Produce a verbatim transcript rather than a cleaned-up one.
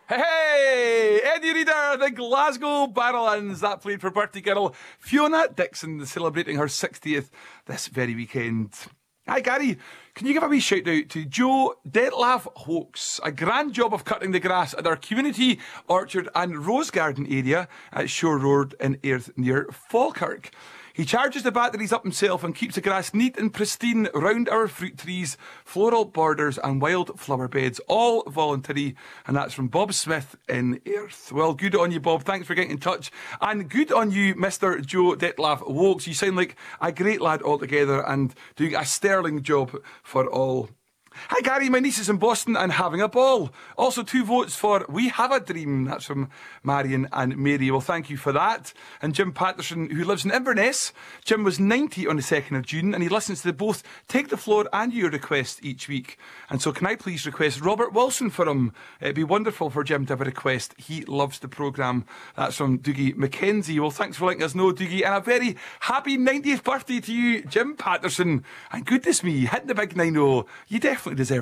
Hey, Eddie Reader, the Glasgow Barrowlands, that played for birthday girl Fiona Dixon, celebrating her sixtieth this very weekend. Hi Gary, can you give a wee shout out to Joe Detlaff Hawkes? A grand job of cutting the grass at our community orchard and rose garden area at Shore Road in Airth near Falkirk. He charges the batteries up himself and keeps the grass neat and pristine round our fruit trees, floral borders and wildflower beds, all voluntary. And that's from Bob Smith in Airth. Well, good on you, Bob. Thanks for getting in touch. And good on you, Mister Joe Detlaff Wokes. You sound like a great lad altogether and doing a sterling job for all. Hi Gary, my niece is in Boston and having a ball. Also two votes for We Have a Dream. That's from Marion and Mary. Well, thank you for that. And Jim Patterson, who lives in Inverness. Jim was ninety on the second of June and he listens to both Take the Floor and your request each week. And so can I please request Robert Wilson for him? It'd be wonderful for Jim to have a request. He loves the programme. That's from Doogie McKenzie. Well, thanks for letting us know, Doogie. And a very happy ninetieth birthday to you, Jim Patterson. And goodness me, hitting the big nine oh. You definitely deserve